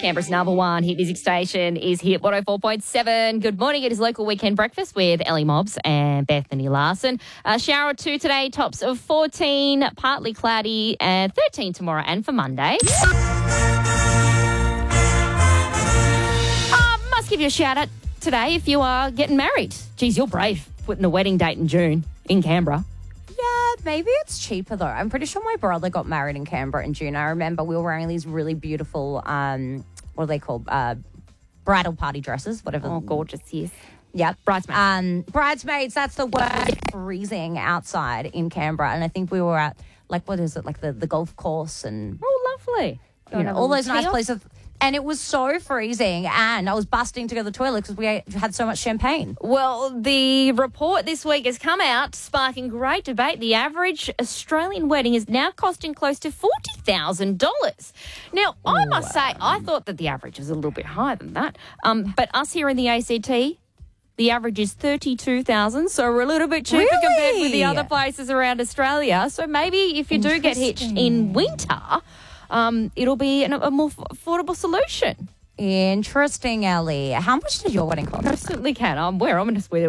Canberra's number one hit music station is Hit 104.7. Good morning. It is Local Weekend Breakfast with Ellie Mobbs and Bethany Larson. Shower or two today, tops of 14, partly cloudy, and 13 tomorrow and for Monday. Must give you a shout out today if you are getting married. Geez, you're brave putting a wedding date in June in Canberra. Yeah, maybe it's cheaper though. I'm pretty sure my brother got married in Canberra in June. I remember we were wearing these really beautiful, what are they called? Bridal party dresses, whatever. Oh, gorgeous, yes. Yeah. Bridesmaids. Bridesmaids, that's the word. Freezing outside in Canberra. And I think we were at, the golf course and Oh, lovely. all those nice places. And it was so freezing, and I was busting to go to the toilet because we had so much champagne. Well, the report this week has come out, sparking great debate. The average Australian wedding is now costing close to $40,000. Now, I must say, I thought that the average was a little bit higher than that. But us here in the ACT, the average is $32,000, so we're a little bit cheaper compared with the other places around Australia. So maybe if you do get hitched in winter, it'll be a more affordable solution. Interesting, Ellie. How much did your wedding cost? I certainly can. We're honest with it.